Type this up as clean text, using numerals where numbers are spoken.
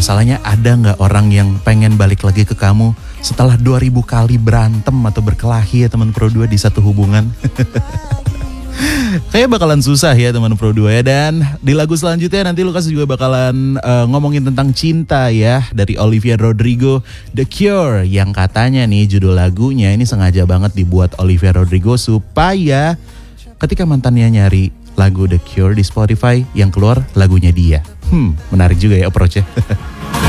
Masalahnya ada gak orang yang pengen balik lagi ke kamu setelah 2000 kali berantem atau berkelahi ya teman Pro 2 di satu hubungan? Kayaknya bakalan susah ya teman Pro 2 ya. Dan di lagu selanjutnya nanti Lukas juga bakalan ngomongin tentang cinta ya, dari Olivia Rodrigo, The Cure, yang katanya nih judul lagunya ini sengaja banget dibuat Olivia Rodrigo supaya ketika mantannya nyari lagu The Cure di Spotify, yang keluar lagunya dia. Menarik juga ya approach-nya.